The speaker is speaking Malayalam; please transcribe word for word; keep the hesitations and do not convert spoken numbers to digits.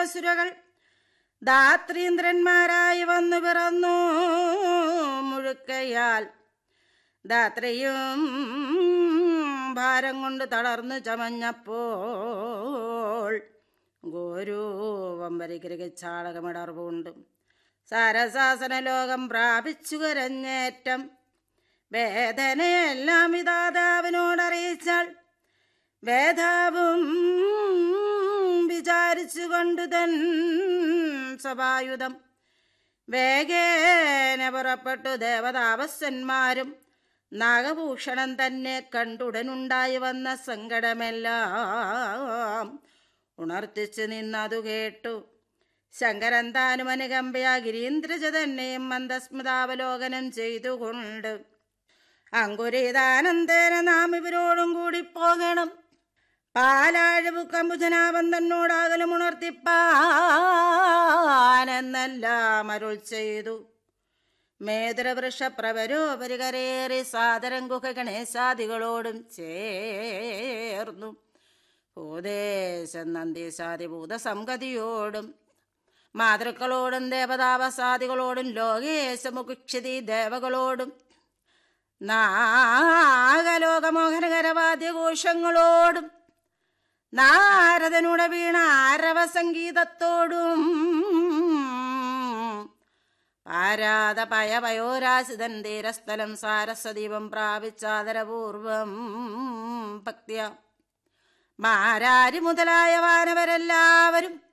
അസുരകൾ ധാത്രീന്ദ്രന്മാരായി വന്നു പിറന്നു. മുഴുക്കയാൽ ധാത്രയും ഭാരം കൊണ്ട് തളർന്നു ചമഞ്ഞപ്പോൾ ഗോരൂപം വരികിരകിച്ചാളകമിടർവുണ്ട്. സാരസാസന ലോകം പ്രാപിച്ചു കരഞ്ഞേറ്റം വേദനയെല്ലാം വിധാതാവിനോടറിയിച്ചാൾ. വേദാവും വിചാരിച്ചു കൊണ്ടു തൻ സഭായുധം വേഗേന പുറപ്പെട്ടു. ദേവതാപസ്സന്മാരും നാഗഭൂഷണം തന്നെ കണ്ടുടനുണ്ടായി വന്ന സങ്കടമെല്ലാം ഉണർത്തിച്ചു നിന്നതു കേട്ടു. ശങ്കരൻ താനും അനുകമ്പയാ ഗിരീന്ദ്രജ തന്നെയും മന്ദസ്മൃതാവലോകനം ചെയ്തുകൊണ്ട് അങ്കുരീതാനന്ദേന നാം ഇവരോടും കൂടി പോകണം. പാലാഴവുക്കമ്പുജനാഭൻ തന്നോടാകലും ഉണർത്തിപ്പാനെന്നെല്ലാം അരുൾ ചെയ്തു. മേദ്രവൃഷപ്രവരോപരി കരേറി സാദരം ഗുഹ ഗണേശാദികളോടും ചേർന്നു. ഭൂദേശം നന്ദീശാദി ഭൂതസംഗതിയോടും മാതൃക്കളോടും ദേവതാവസാദികളോടും ലോകേശമുഖിക്ഷതി ദേവകളോടും നാഗലോകമോഹനകരവാദ്യഘോഷങ്ങളോടും നാരദനുടെ വീണ ആരവ സംഗീതത്തോടും പാരാത പയപയോരാശിതൻ തീരസ്ഥലം സാരസ്വദീപം പ്രാപിച്ചാദരപൂർവം ഭക്തിയ മാരാരി മുതലായ വാനവരെല്ലാവരും